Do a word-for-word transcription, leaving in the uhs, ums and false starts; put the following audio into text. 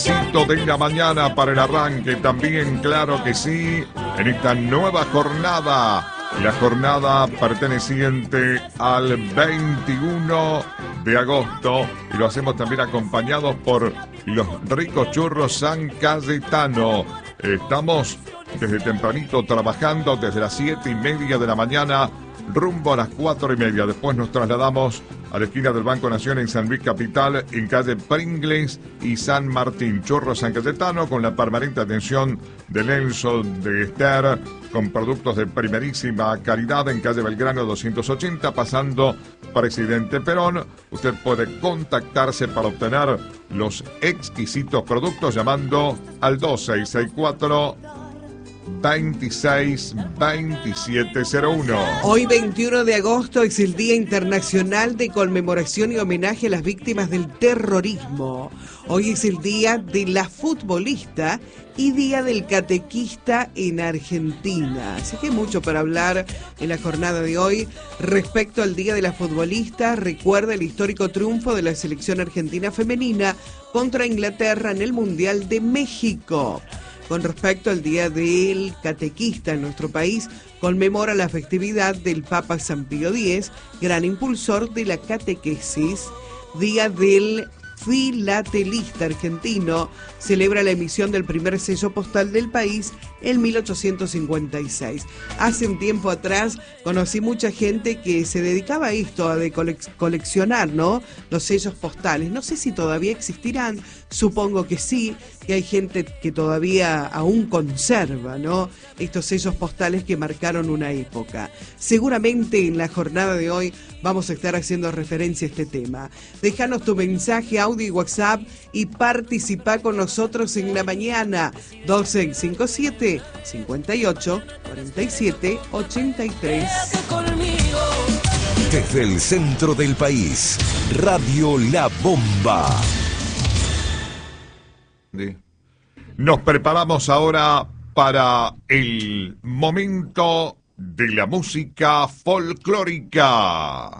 De la mañana para el arranque, también claro que sí, en esta nueva jornada, la jornada perteneciente al veintiuno de agosto, y lo hacemos también acompañados por los ricos churros San Cayetano. Estamos desde tempranito trabajando, desde las siete y media de la mañana rumbo a las cuatro y media. Después nos trasladamos a la esquina del Banco Nación en San Luis Capital, en calle Pringles y San Martín. Churros San Cayetano, con la permanente atención de Nelson de Esther, con productos de primerísima calidad, en calle Belgrano doscientos ochenta, pasando Presidente Perón. Usted puede contactarse para obtener los exquisitos productos llamando al dos seis seis cuatro, veintiséis veintisiete cero uno. Hoy veintiuno de agosto es el Día Internacional de Conmemoración y Homenaje a las Víctimas del Terrorismo. Hoy es el Día de la Futbolista y Día del Catequista en Argentina. Así que hay mucho para hablar en la jornada de hoy. Respecto al Día de la Futbolista, recuerda el histórico triunfo de la selección argentina femenina contra Inglaterra en el Mundial de México. Con respecto al Día del Catequista en nuestro país, conmemora la festividad del Papa San Pío X, gran impulsor de la catequesis. Día del Filatelista argentino, celebra la emisión del primer sello postal del país en mil ochocientos cincuenta y seis. Hace un tiempo atrás conocí mucha gente que se dedicaba a esto, a de colec- coleccionar, ¿no?, los sellos postales. No sé si todavía existirán, supongo que sí, que hay gente que todavía aún conserva, ¿no?, estos sellos postales que marcaron una época. Seguramente en la jornada de hoy vamos a estar haciendo referencia a este tema. Déjanos tu mensaje, audio y WhatsApp y participa con nosotros en la mañana. Dos seis cinco siete, cinco ocho, cuatro siete, ocho tres. Desde el centro del país, Radio La Bomba. Nos preparamos ahora para el momento de la música folclórica.